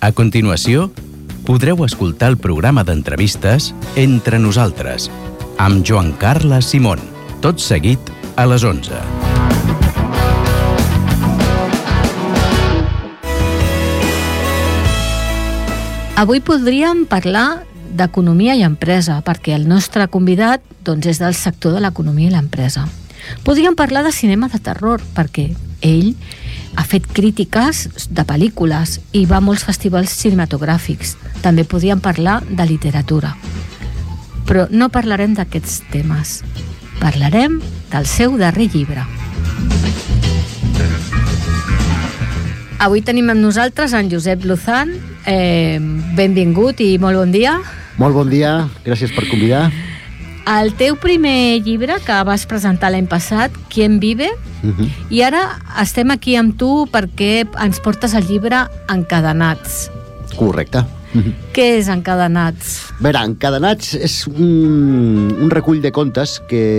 A continuació, podreu escoltar el programa d'entrevistes Entre nosaltres, amb Joan Carles Simón, tot seguit a les 11. Avui podríem parlar d'economia i empresa, perquè el nostre convidat és del sector de l'economia i l'empresa. Podríem parlar de cinema de terror, perquè ell ha fet crítiques de pel·lícules i va a molts festivals cinematogràfics. També podríem parlar de literatura. Però no parlarem d'aquests temes. Parlarem del seu darrer llibre. Avui tenim amb nosaltres en Josep Luzán. Benvingut i molt bon dia. Molt bon dia, gràcies per convidar. El teu primer llibre que vas presentar l'any passat, Quién vive, i ara estem aquí amb tu perquè ens portes el llibre Encadenats. Correcte. Què és Encadenats? A veure, Encadenats és un recull de contes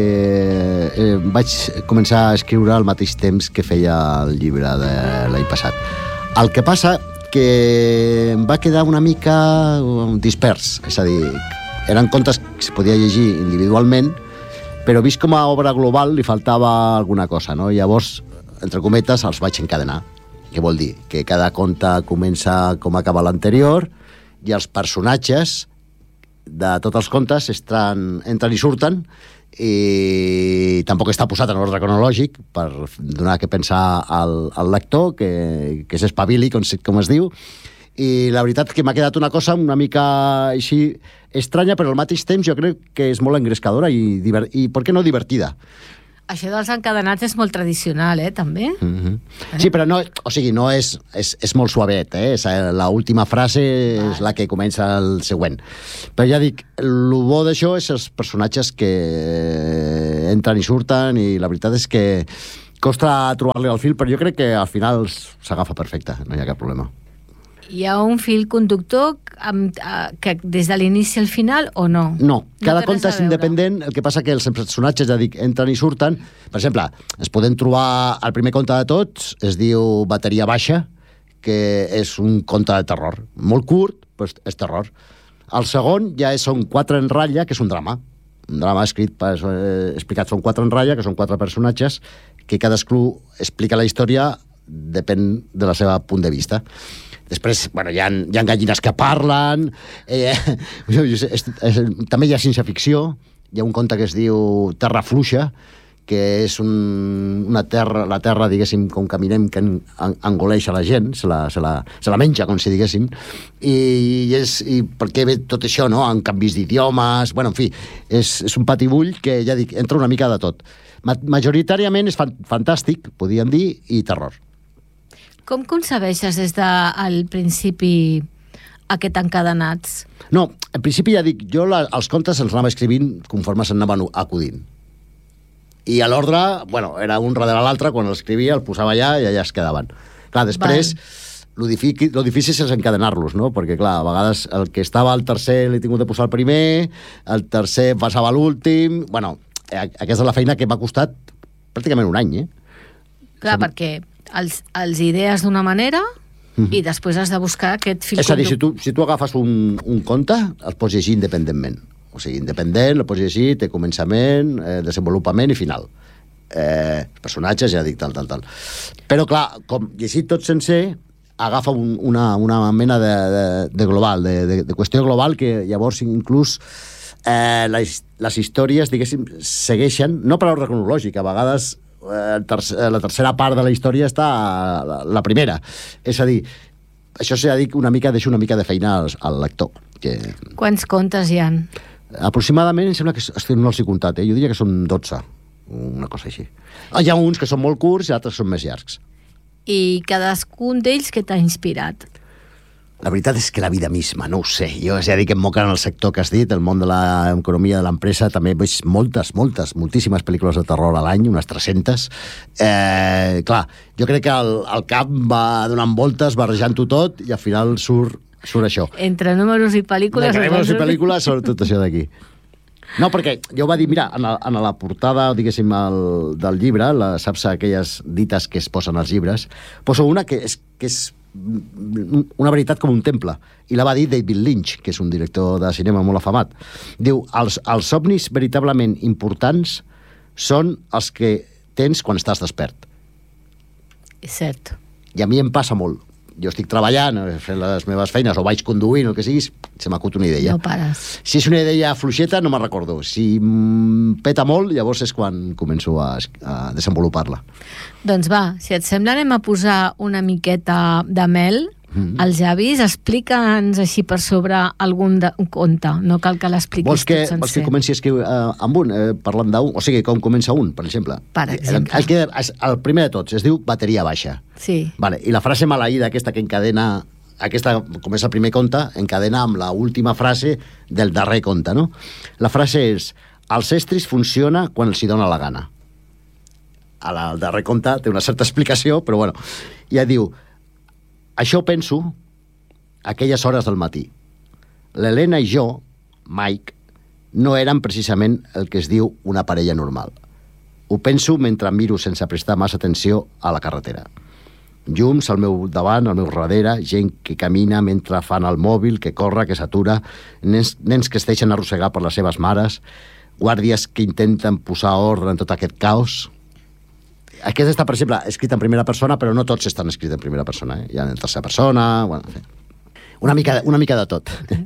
que vaig començar a escriure al mateix temps que feia el llibre de l'any passat. El que passa que em va quedar una mica dispers, és a dir, eren contes que es podia llegir individualment, però vist com a obra global li faltava alguna cosa, no? Llavors, entre cometes, els vaig encadenar. Què vol dir? Que cada conte comença com acaba l'anterior i els personatges de tots els contes entren i surten i tampoc està posat en ordre cronològic per donar que pensar al lector, que s'espavili, com es diu. I la veritat que m'ha quedat una cosa una mica així estranya, però al mateix temps jo crec que és molt engrescadora i per què no divertida. Això dels encadenats és molt tradicional, també? Sí, però no, o sigui, no és molt suavet, l'última frase és la que comença el següent. Però ja dic, el bo d'això és els personatges que entren i surten, i la veritat és que costa trobar-li el fil, però jo crec que al final s'agafa perfecte, no hi ha cap problema. Hi ha un fil conductor que des de l'inici al final o no? No, cada conte és independent, el que passa que els personatges, ja dic, entren i surten. Per exemple, ens podem trobar el primer conte de tots, es diu Bateria Baixa, que és un conte de terror, molt curt, però és terror. El segon ja són 4 en ratlla, que és un drama explicat, són 4 en ratlla, que són 4 personatges, que cadascú explica la història, depèn de la seva punt de vista. Després, hi ha gallines que parlen, també hi ha ciència-ficció, hi ha un conte que es diu Terra Fluixa, que és la terra, diguéssim, com caminem, que engoleix a la gent, se la menja, com si diguéssim, i per què ve tot això, no?, en canvis d'idiomes, en fi, és un patibull que, ja dic, entra una mica de tot. Majoritàriament és fantàstic, podríem dir, i terror. Com concebeixes des del principi aquest Encadenats? No, en principi ja dic, jo els contes els anava escrivint conforme s'anaven acudint. I a l'ordre, era un darrere l'altre, quan l'escrivia el posava allà i allà es quedaven. Clar, després, lo difícil és encadenar-los, no? Perquè, clar, a vegades el que estava al tercer l'he tingut de posar el primer, el tercer passava a l'últim. Aquesta és la feina que m'ha costat pràcticament un any, Clar, perquè els idees d'una manera i després has de buscar aquest fil conductor. És a dir, si tu agafes un conte, el pots llegir independentment. O sigui, independent, el pots llegir, té començament, desenvolupament i final. Personatges, ja dic, tal. Però, clar, com llegir tot sencer, agafa una mena de global, de qüestió global, que llavors inclús les històries, diguéssim, segueixen, no per ordre cronològic, a vegades la tercera part de la història està la primera. És a dir, això s'ha dit deixa una mica de feina al lector. Quants contes hi ha? Aproximadament, em sembla que no els he comptat, jo diria que són 12, una cosa així. Hi ha uns que són molt curts i altres són més llargs. I cadascun d'ells què t'ha inspirat? La veritat és que la vida misma, no ho sé. Jo ja dic que em moca en el sector que has dit, el món de l'economia de l'empresa, també veig moltíssimes pel·lícules de terror a l'any, unes 300. Clar, jo crec que el cap va donant voltes, barrejant-ho tot, i al final surt això. Entre números i pel·lícules... Entre números i pel·lícules surt tot això d'aquí. No, perquè jo va dir, mira, en la portada, diguéssim, del llibre, saps aquelles dites que es posen als llibres, poso una que és una veritat com un temple. I la va dir David Lynch, que és un director de cinema molt afamat. Diu, els somnis veritablement importants són els que tens quan estàs despert. És cert. I a mi em passa molt. Jo estic treballant, fent les meves feines, o vaig conduint, o el que siguis, se m'acut una idea. No pares. Si és una idea fluixeta, no me'n recordo. Si peta molt, llavors és quan començo a desenvolupar-la. Doncs va, si et sembla, anem a posar una miqueta de mel als llavis. Explica'ns així per sobre algun conte. No cal que l'expliquis tot sencer. Vols que comenci a escriure amb un, parlant d'un? O sigui, com comença un, per exemple? Per exemple. El primer de tots es diu bateria baixa. Sí. Vale, i la frase maleïda aquesta que encadena, aquesta, com és el primer conte, encadena amb la última frase del darrer conte, no? La frase és: els estris funciona quan els hi dona la gana. El darrer conte té una certa explicació, però bueno, ja diu: això penso aquelles hores del matí. L'Helena i jo, Mike, no érem precisament el que es diu una parella normal. Ho penso mentre miro sense prestar massa atenció a la carretera. Llums al meu davant, al meu darrere, gent que camina mentre fan el mòbil, que corre, que s'atura, nens que es deixen arrossegar per les seves mares, guàrdies que intenten posar ordre en tot aquest caos. Aquest està, per exemple, escrit en primera persona, però no tots estan escrits en primera persona. Hi ha en tercera persona... Bueno, en fi. Una mica de tot.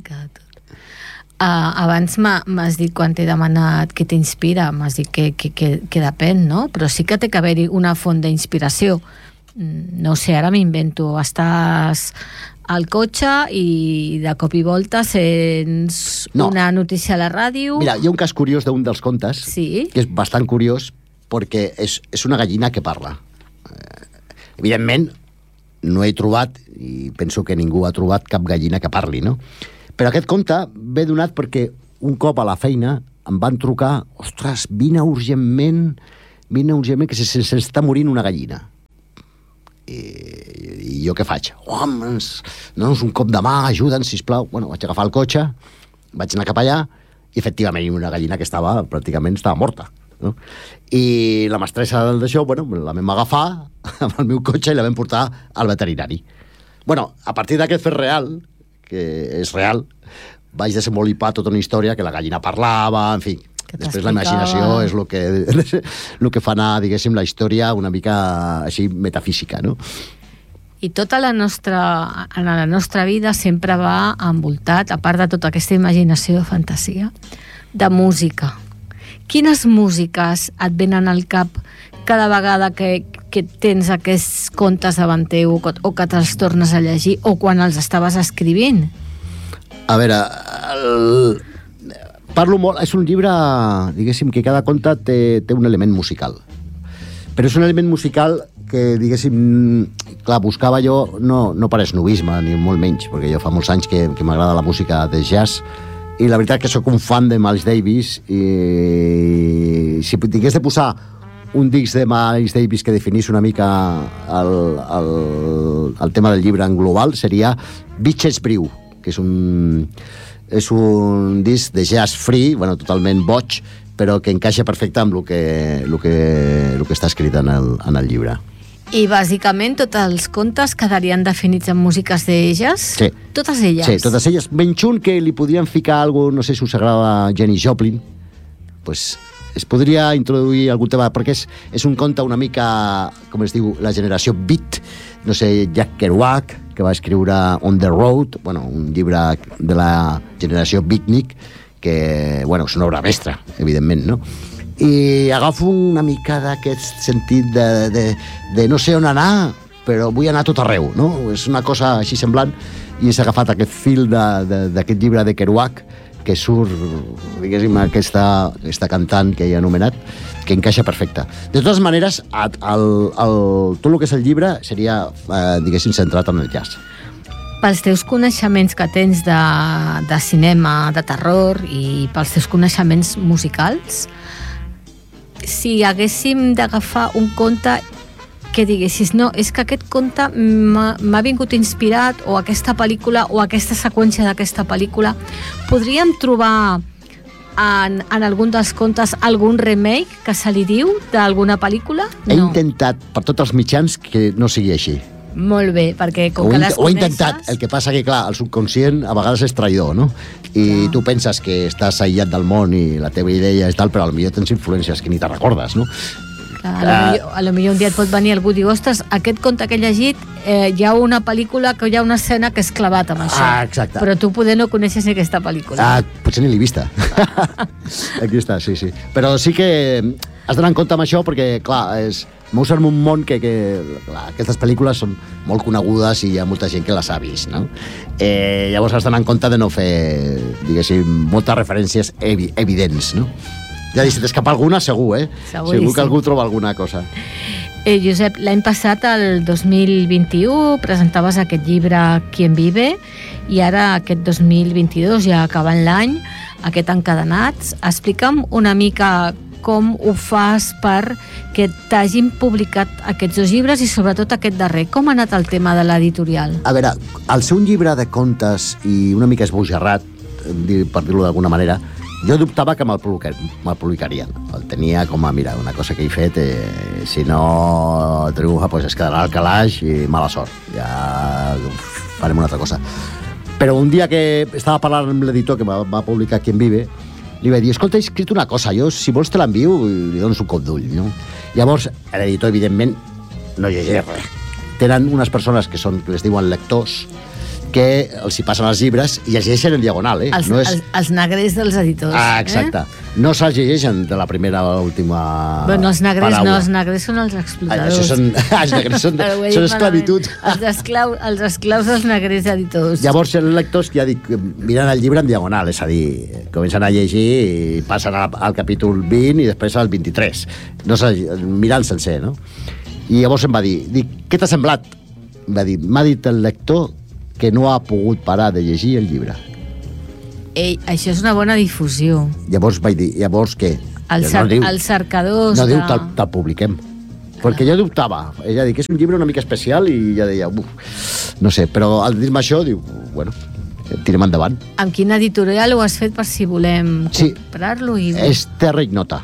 Abans m'has dit, quan t'he demanat què t'inspira, m'has dit que depèn, no? Però sí que té que haver-hi una font d'inspiració. No sé, ara m'invento. Estàs al cotxe i de cop i volta sents una notícia a la ràdio... Mira, hi ha un cas curiós d'un dels contes, sí? Que és bastant curiós, perquè és una gallina que parla. Evidentment, no he trobat, i penso que ningú ha trobat cap gallina que parli, no? Però aquest conte ve donat perquè un cop a la feina em van trucar: ostres, vine urgentment, que se'ns està morint una gallina. I jo què faig? Dones un cop de mà, ajuda'ns, sisplau. Bueno, vaig agafar el cotxe, vaig anar cap allà, i efectivament una gallina que pràcticament estava morta. No? I la mestressa d'això, bueno, la vam agafar amb el meu cotxe i la vam portar al veterinari. Bueno, a partir d'aquest fet real, que és real, vaig desenvolupar tota una història que la gallina parlava, en fi. Després la imaginació és el que fa anar, diguéssim, la història una mica així metafísica, no? I tota en la nostra vida sempre va envoltat, a part de tota aquesta imaginació de fantasia, de música. Quines músiques et venen al cap cada vegada que tens aquests contes davant teu o que te'ls tornes a llegir o quan els estaves escrivint? A veure, parlo molt... És un llibre, diguéssim, que cada conte té un element musical. Però és un element musical que, diguéssim, clar, buscava jo no per esnovisme, ni molt menys, perquè jo fa molts anys que m'agrada la música de jazz, i la veritat que sóc un fan de Miles Davis, i si tingués de posar un disc de Miles Davis que definís una mica el tema del llibre en global, seria Bitches Brew, que és un disc de jazz free, bueno, totalment boig, però que encaixa perfecte amb el que està escrit en el llibre. I bàsicament tots els contes quedarien definits en músiques d'elles? Sí. Totes elles? Sí, totes elles. Menys un que li podrien ficar alguna cosa, no sé si us agrada Janis Joplin, pues es podria introduir algun tema, perquè és un conte una mica, com es diu, la generació beat, no sé, Jack Kerouac, que va escriure On the Road, bueno, un llibre de la generació beatnik, que, bueno, és una obra mestra, evidentment, no? I agafo una mica d'aquest sentit de no sé on anar, però vull anar a tot arreu, no? És una cosa així semblant, i s'ha agafat aquest fil d'aquest llibre de Kerouac, que surt, diguéssim, aquesta cantant que he anomenat, que encaixa perfecte. De totes maneres, tot el que és el llibre seria, diguéssim, centrat en el jazz. Pels teus coneixements que tens de cinema, de terror, i pels teus coneixements musicals, si haguéssim d'agafar un conte que diguessis, no, és que aquest conte m'ha vingut inspirat, o aquesta pel·lícula, o aquesta seqüència d'aquesta pel·lícula, podríem trobar en algun dels contes algun remake que se li diu d'alguna pel·lícula? No. He intentat per tots els mitjans que no sigui així. Molt bé, perquè com que les Ho he coneixes... intentat, el que passa que, clar, el subconscient a vegades és traïdor, no? I tu penses que estàs aïllat del món i la teva idea és tal, però potser tens influències que ni te recordes, no? A lo millor un dia et pot venir algú i dir, ostres, aquest conte que he llegit, hi ha una pel·lícula, que hi ha una escena que és clavat amb això. Exacte. Però tu poder no coneixes ni aquesta pel·lícula. Potser ni l'he vista. Aquí està, sí. Però sí que has d'anar en compte amb això perquè, clar, mous en un món que clar, aquestes pel·lícules són molt conegudes i hi ha molta gent que les ha vist, no? Llavors has d'anar en compte de no fer, diguéssim, moltes referències evidents, no? Ja si t'escapa alguna, segur, Segur que algú troba alguna cosa. Josep, l'any passat, el 2021, presentaves aquest llibre Quien vive, i ara aquest 2022, ja acabant l'any, aquest Encadenats. Explica'm una mica com ho fas perquè t'hagin publicat aquests dos llibres i sobretot aquest darrer. Com ha anat el tema de l'editorial? A veure, al ser un llibre de contes i una mica esbojarrat, per dir-ho d'alguna manera, jo dubtava que me'l publicarien. El tenia com a, mira, una cosa que he fet, si no triomfa, pues es quedarà al calaix i mala sort. Ja farem una altra cosa. Però un dia que estava parlant amb l'editor que va publicar Quien vive, li vaig dir, escolta, he escrit una cosa, jo, si vols te l'envio i li dones un cop d'ull, no? Llavors, l'editor, evidentment, no llegeix res. Tenen unes persones que les diuen lectors, que els hi passen els llibres i llegeixen en diagonal, Els negrers dels editors. Exacte. No se'ls llegeixen de la primera a l'última Bueno, els negrers paraula. no, els negrers són els explotadors. Els negrers són esclavitud. Els esclaus dels negrers editors. Llavors, els lectors, ja dic, miren el llibre en diagonal, és a dir, comencen a llegir i passen al capítol 20 i després al 23. No mirant sencer, no? I llavors em va dir, què t'ha semblat? M'ha dit el lector que no ha pogut parar de llegir el llibre. Ei, això és una bona difusió. Llavors vaig dir, llavors què? Els cercadors... No diu, te'l publiquem. Perquè jo dubtava. Ella diu que és un llibre una mica especial i ja deia, no sé, però al dir-me això, diu, bueno, tirem endavant. Amb quin editorial ho has fet per si volem comprar-lo? És Terra Ignota.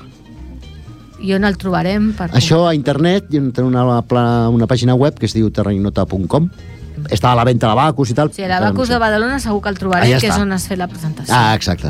I on el trobarem? Això a internet, tenim una pàgina web que es diu terraignota.com. Està a la venda a l'Abacus i tal. Sí, a l'Abacus de Badalona segur que el trobarem, que és on has fet la presentació. Exacte.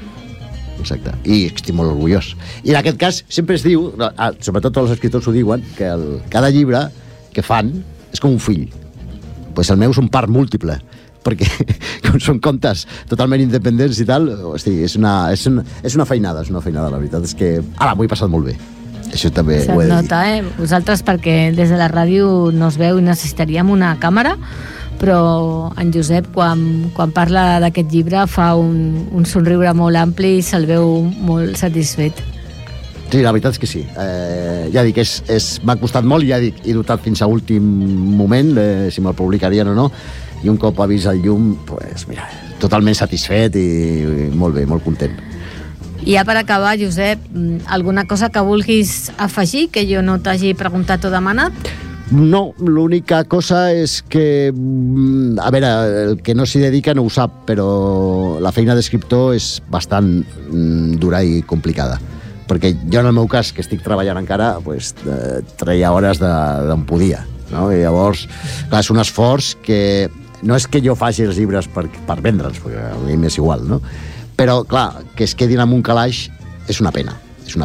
I estic molt orgullós. I en aquest cas sempre es diu, sobretot els escriptors ho diuen, que cada llibre que fan és com un fill. Pues el meu és un part múltiple, perquè com són contes totalment independents i tal, hosti, és una feinada, la veritat és que ara m'ho he passat molt bé. Això també ho he de dir. Nota, vosaltres, perquè des de la ràdio no es veu i necessitaríem una càmera, però en Josep, quan parla d'aquest llibre, fa un somriure molt ampli i se'l veu molt satisfet. Sí, la veritat és que sí. Ja dic, m'ha costat molt i ja dic, he dubtat fins a últim moment si me'l publicarien o no, i un cop ha vist el llum, pues, mira, totalment satisfet i molt bé, molt content. I ja per acabar, Josep, alguna cosa que vulguis afegir que jo no t'hagi preguntat o demanat? No, l'única cosa és que, a veure, el que no s'hi dedica no ho sap, però la feina d'escriptor és bastant dura i complicada. Perquè jo, en el meu cas, que estic treballant encara, pues, treia hores d'on podia, no? I llavors, clar, és un esforç que no és que jo faci els llibres per vendre'ls, perquè a mi m'és igual, no? Però, clar, que es quedin en un calaix és una pena.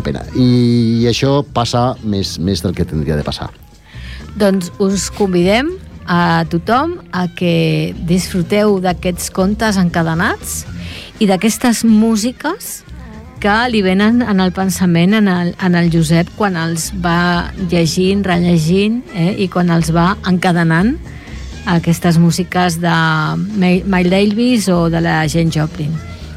I això passa més del que tindria de passar. Doncs us convidem a tothom a que disfruteu d'aquests contes encadenats i d'aquestes músiques que li venen en el pensament en el Josep quan els va llegint, rellegint, i quan els va encadenant, aquestes músiques de Miles Davis o de la Jane Joplin.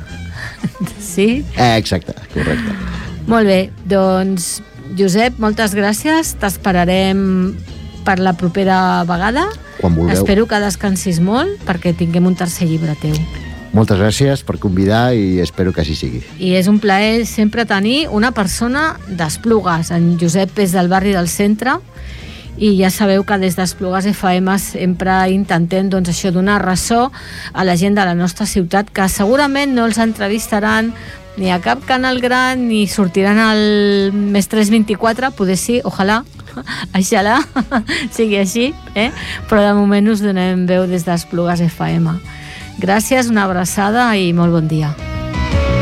Sí? Exacte, correcte. Molt bé, doncs Josep, moltes gràcies, t'esperarem per la propera vegada. Quan vulgueu. Espero que descansis molt perquè tinguem un tercer llibre teu. Moltes gràcies per convidar i espero que així sigui. I és un plaer sempre tenir una persona d'Esplugues. En Josep és del barri del centre i ja sabeu que des d'Esplugues FM sempre intentem això, donar ressò a la gent de la nostra ciutat, que segurament no els entrevistaran ni a cap canal gran ni sortiran al Més 324, poder sí, ojalà, Aixalà sigui així, però de moment us donem veu des d'Esplugues FM. Gràcies, una abraçada i molt bon dia.